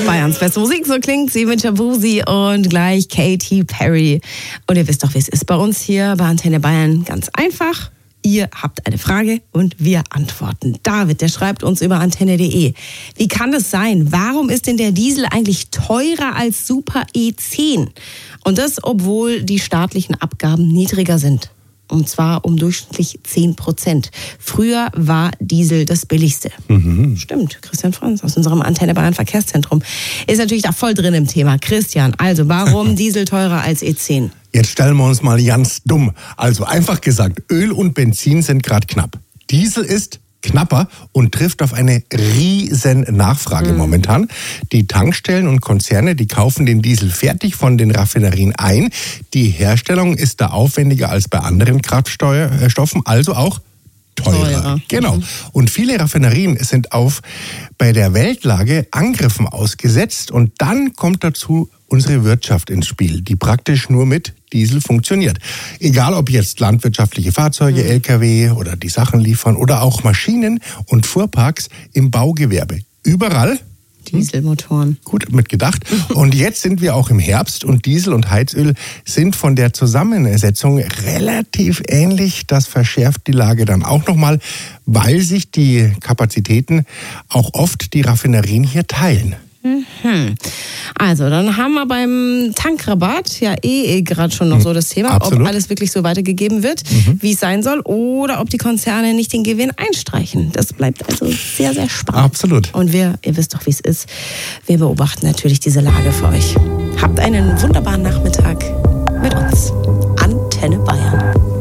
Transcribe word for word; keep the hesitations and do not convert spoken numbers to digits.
Bayerns beste Musik, so klingt sie mit Shabuzi und gleich Katy Perry. Und ihr wisst doch, wie es ist bei uns hier bei Antenne Bayern. Ganz einfach. Ihr habt eine Frage und wir antworten. David, der schreibt uns über antenne punkt de. Wie kann das sein? Warum ist denn der Diesel eigentlich teurer als Super E zehn? Und das, obwohl die staatlichen Abgaben niedriger sind. Und zwar um durchschnittlich zehn Prozent. Früher war Diesel das billigste. Mhm. Stimmt, Christian Franz aus unserem Antenne Bayern Verkehrszentrum ist natürlich da voll drin im Thema. Christian, also warum Diesel teurer als E zehn? Jetzt stellen wir uns mal ganz dumm. Also einfach gesagt, Öl und Benzin sind gerade knapp. Diesel ist knapper und trifft auf eine riesen Nachfrage mhm. momentan. Die Tankstellen und Konzerne, die kaufen den Diesel fertig von den Raffinerien ein. Die Herstellung ist da aufwendiger als bei anderen Kraftstoffen, also auch teurer. teurer. Genau. Und viele Raffinerien sind auf bei der Weltlage Angriffen ausgesetzt und dann kommt dazu unsere Wirtschaft ins Spiel, die praktisch nur mit Diesel funktioniert. Egal ob jetzt landwirtschaftliche Fahrzeuge, mhm. L K W oder die Sachen liefern oder auch Maschinen und Fuhrparks im Baugewerbe. Überall Dieselmotoren. Gut mitgedacht. Und jetzt sind wir auch im Herbst und Diesel und Heizöl sind von der Zusammensetzung relativ ähnlich. Das verschärft die Lage dann auch nochmal, weil sich die Kapazitäten auch oft die Raffinerien hier teilen. Mhm. Also, dann haben wir beim Tankrabatt ja eh, eh gerade schon noch so das Thema, Absolut. Ob alles wirklich so weitergegeben wird, mhm. wie es sein soll, oder ob die Konzerne nicht den Gewinn einstreichen. Das bleibt also sehr, sehr spannend. Absolut. Und wir, ihr wisst doch, wie es ist, wir beobachten natürlich diese Lage für euch. Habt einen wunderbaren Nachmittag mit uns. Antenne Bayern.